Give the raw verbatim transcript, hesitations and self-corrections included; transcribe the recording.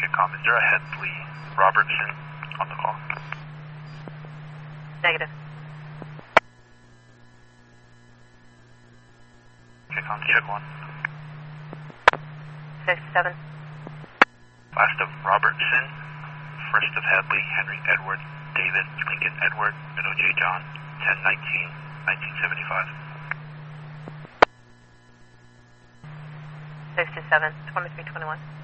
Com, is there a Headley Robertson on the call? Negative. Okay, Com, check one. six seven. Last of Robertson, first of Headley, Henry Edward, David Lincoln Edward, middle J John, ten nineteen, nineteen seventy-five. six two seven, twenty-three twenty-one.